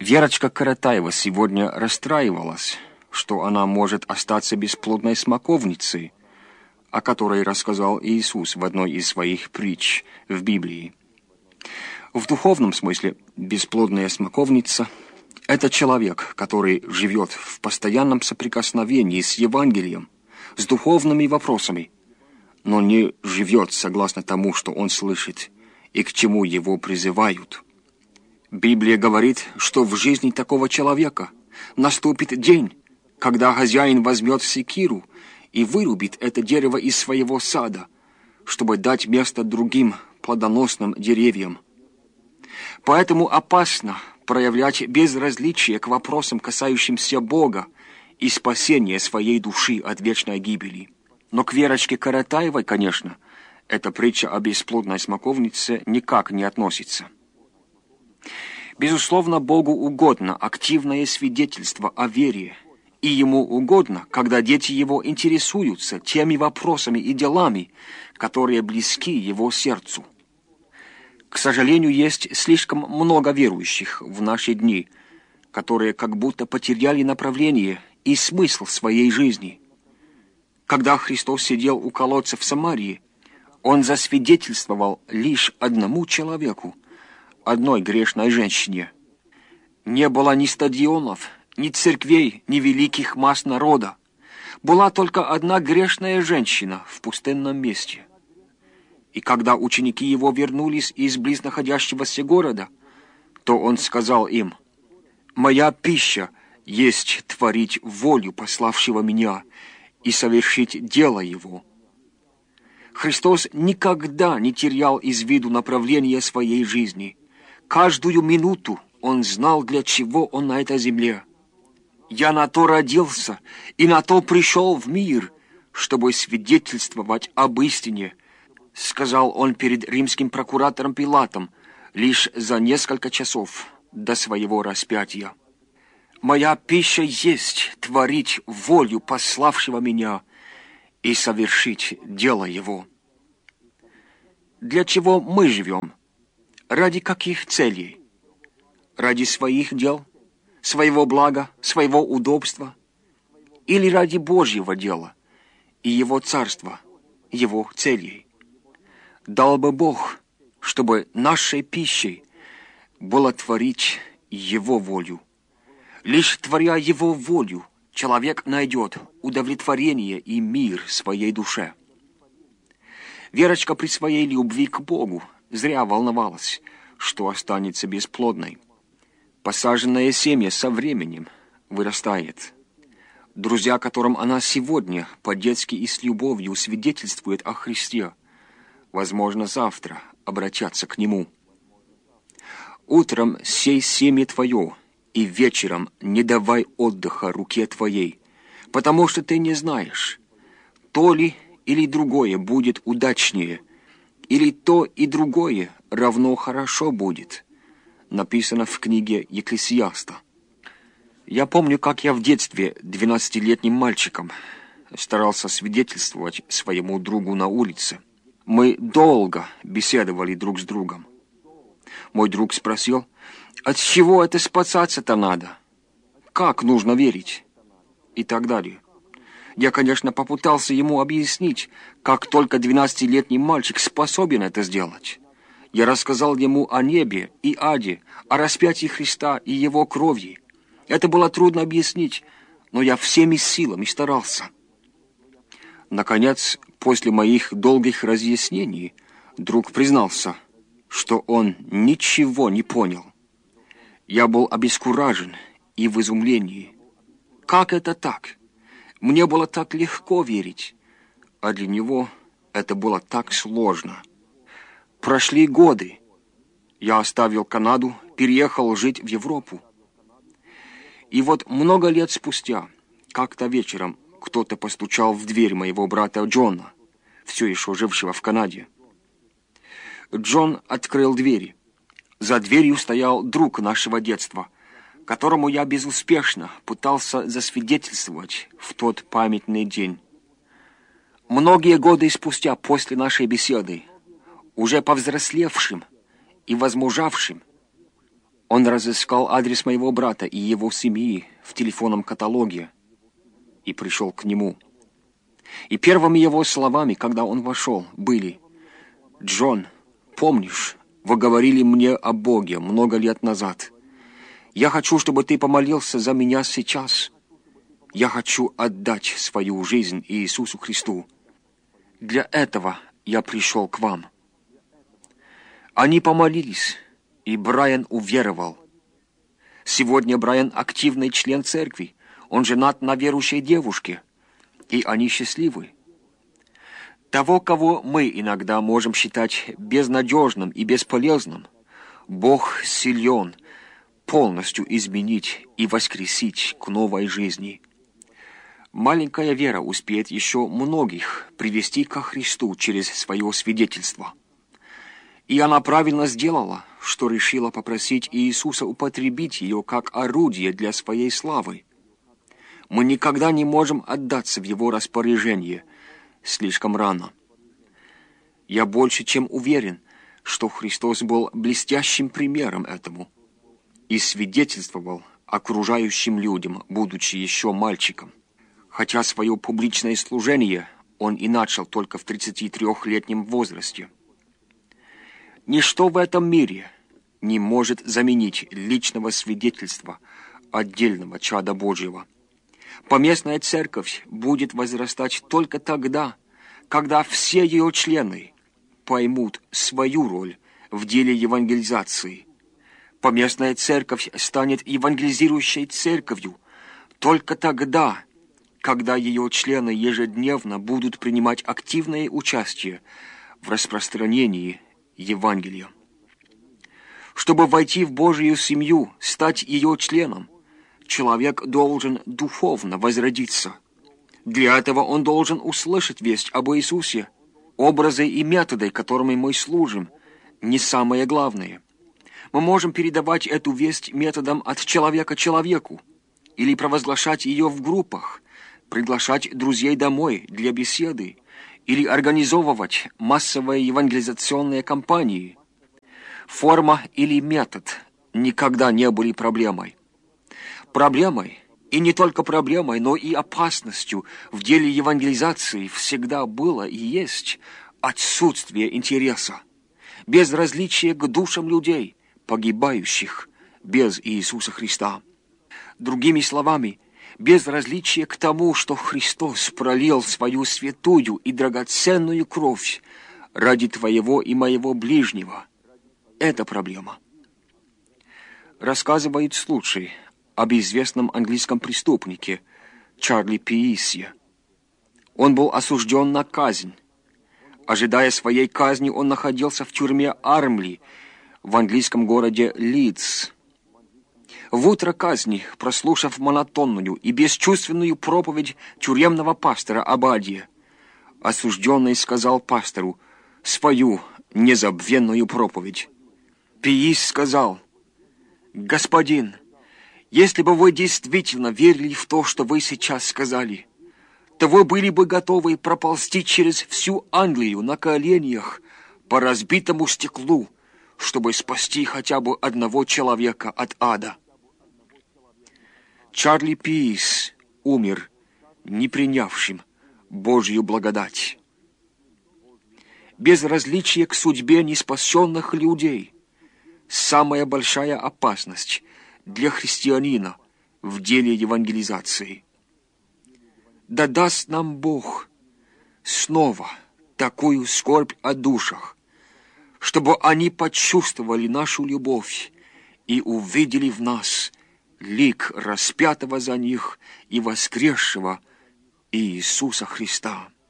Верочка Каратаева сегодня расстраивалась, что она может остаться бесплодной смоковницей, о которой рассказал Иисус в одной из своих притч в Библии. В духовном смысле бесплодная смоковница – это человек, который живет в постоянном соприкосновении с Евангелием, с духовными вопросами, но не живет согласно тому, что он слышит и к чему его призывают. Библия говорит, что в жизни такого человека наступит день, когда хозяин возьмет секиру и вырубит это дерево из своего сада, чтобы дать место другим плодоносным деревьям. Поэтому опасно проявлять безразличие к вопросам, касающимся Бога и спасения своей души от вечной гибели. Но к Верочке Каратаевой, конечно, эта притча о бесплодной смоковнице никак не относится. Безусловно, Богу угодно активное свидетельство о вере, и Ему угодно, когда дети Его интересуются теми вопросами и делами, которые близки Его сердцу. К сожалению, есть слишком много верующих в наши дни, которые как будто потеряли направление и смысл своей жизни. Когда Христос сидел у колодца в Самарии, Он засвидетельствовал лишь одному человеку, одной грешной женщине. Не было ни стадионов, ни церквей, ни великих масс народа. Была только одна грешная женщина в пустынном месте. И когда ученики его вернулись из близнаходящегося города, то он сказал им: «Моя пища есть творить волю пославшего меня и совершить дело его». Христос никогда не терял из виду направление своей жизни. Каждую минуту Он знал, для чего Он на этой земле. «Я на то родился и на то пришел в мир, чтобы свидетельствовать об истине», сказал Он перед римским прокуратором Пилатом лишь за несколько часов до своего распятия. «Моя пища есть творить волю пославшего меня и совершить дело его». Для чего мы живем? Ради каких целей? Ради своих дел, своего блага, своего удобства? Или ради Божьего дела и Его царства, Его целей? Дал бы Бог, чтобы нашей пищей было творить Его волю. Лишь творя Его волю, человек найдет удовлетворение и мир своей душе. Верочка при своей любви к Богу зря волновалась, что останется бесплодной. Посаженное семя со временем вырастает. Друзья, которым она сегодня по-детски и с любовью свидетельствует о Христе, возможно, завтра обратятся к Нему. «Утром сей семя твое, и вечером не давай отдыха руке твоей, потому что ты не знаешь, то ли или другое будет удачнее, или то и другое равно хорошо будет», написано в книге Екклесиаста. Я помню, как я в детстве 12-летним мальчиком старался свидетельствовать своему другу на улице. Мы долго беседовали друг с другом. Мой друг спросил: «От чего это спасаться-то надо? Как нужно верить?» И так далее. Я, конечно, попытался ему объяснить, как только 12-летний мальчик способен это сделать. Я рассказал ему о небе и аде, о распятии Христа и Его крови. Это было трудно объяснить, но я всеми силами старался. Наконец, после моих долгих разъяснений, друг признался, что он ничего не понял. Я был обескуражен и в изумлении. Как это так? Мне было так легко верить, а для него это было так сложно. Прошли годы. Я оставил Канаду, переехал жить в Европу. И вот много лет спустя, как-то вечером, кто-то постучал в дверь моего брата Джона, все еще жившего в Канаде. Джон открыл двери. За дверью стоял друг нашего детства, которому я безуспешно пытался засвидетельствовать в тот памятный день. Многие годы спустя после нашей беседы, уже повзрослевшим и возмужавшим, Он разыскал адрес моего брата и его семьи в телефонном каталоге и пришел к нему. И первыми его словами, когда он вошел, были: «Джон, помнишь, вы говорили мне о Боге много лет назад. Я хочу, чтобы ты помолился за меня сейчас. Я хочу отдать свою жизнь Иисусу Христу. Для этого я пришел к вам». Они помолились, и Брайан уверовал. Сегодня Брайан активный член церкви. Он женат на верующей девушке, и они счастливы. Того, кого мы иногда можем считать безнадежным и бесполезным, Бог силен полностью изменить и воскресить к новой жизни. Маленькая вера успеет еще многих привести ко Христу через свое свидетельство. И она правильно сделала, что решила попросить Иисуса употребить ее как орудие для своей славы. Мы никогда не можем отдаться в Его распоряжение слишком рано. Я больше чем уверен, что Христос был блестящим примером этому и свидетельствовал окружающим людям, будучи еще мальчиком. Хотя свое публичное служение он и начал только в 33-летнем возрасте. Ничто в этом мире не может заменить личного свидетельства отдельного чада Божьего. Поместная церковь будет возрастать только тогда, когда все ее члены поймут свою роль в деле евангелизации. Поместная церковь станет евангелизирующей церковью только тогда, когда ее члены ежедневно будут принимать активное участие в распространении Евангелия. Чтобы войти в Божью семью, стать ее членом, человек должен духовно возродиться. Для этого он должен услышать весть об Иисусе. Образы и методы, которыми мы служим, не самое главное. Мы можем передавать эту весть методом от человека человеку или провозглашать ее в группах, приглашать друзей домой для беседы или организовывать массовые евангелизационные кампании. Форма или метод никогда не были проблемой. Проблемой, и не только проблемой, но и опасностью в деле евангелизации всегда было и есть отсутствие интереса, безразличие к душам людей, погибающих без Иисуса Христа. Другими словами, безразличие к тому, что Христос пролил свою святую и драгоценную кровь ради твоего и моего ближнего. Это проблема. Рассказывает случай об известном английском преступнике Чарли Пиисе. Он был осужден на казнь. Ожидая своей казни, он находился в тюрьме Армли в английском городе Лидс. В утро казни, прослушав монотонную и бесчувственную проповедь тюремного пастора Абадия, осужденный сказал пастору свою незабвенную проповедь. Пиис сказал: «Господин, если бы вы действительно верили в то, что вы сейчас сказали, то вы были бы готовы проползти через всю Англию на коленях по разбитому стеклу, чтобы спасти хотя бы одного человека от ада». Чарли Пиис умер, не принявшим Божью благодать. Безразличие к судьбе неспасенных людей – самая большая опасность для христианина в деле евангелизации. Да даст нам Бог снова такую скорбь о душах, чтобы они почувствовали нашу любовь и увидели в нас лик распятого за них и воскресшего Иисуса Христа.